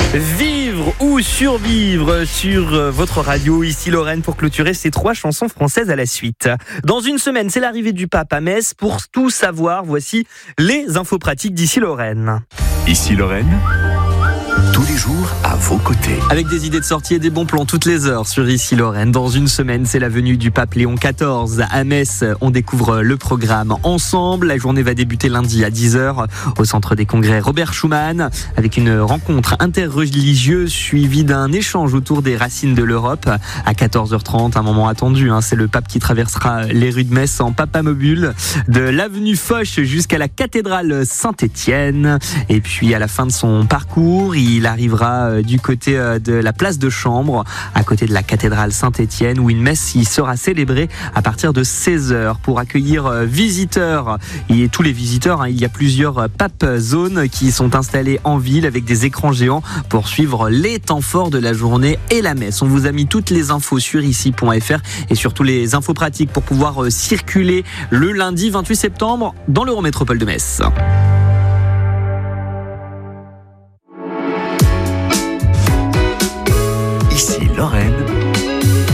Vivre ou survivre sur votre radio, ici Lorraine, pour clôturer ces 3 chansons françaises à la suite. Dans une semaine, c'est l'arrivée du pape à Metz. Pour tout savoir, voici les infos pratiques d'ici Lorraine. Ici Lorraine, tous les jours à vos côtés. Avec des idées de sortie et des bons plans toutes les heures sur Ici Lorraine. Dans une semaine, c'est la venue du pape Léon XIV à Metz. On découvre le programme ensemble. La journée va débuter lundi à 10h au centre des congrès Robert Schuman, avec une rencontre interreligieuse suivie d'un échange autour des racines de l'Europe. À 14h30, un moment attendu, c'est le pape qui traversera les rues de Metz en papamobile, de l'avenue Foch jusqu'à la cathédrale Saint-Étienne. Et puis à la fin de son parcours, il arrivera du côté de la place de Chambre, à côté de la cathédrale Saint-Étienne, où une messe y sera célébrée à partir de 16h pour accueillir visiteurs. Et tous les visiteurs, il y a plusieurs papes zones qui sont installés en ville avec des écrans géants pour suivre les temps forts de la journée et la messe. On vous a mis toutes les infos sur ici.fr et surtout les infos pratiques pour pouvoir circuler le lundi 28 septembre dans l'Eurométropole de Metz. Ici Lorraine.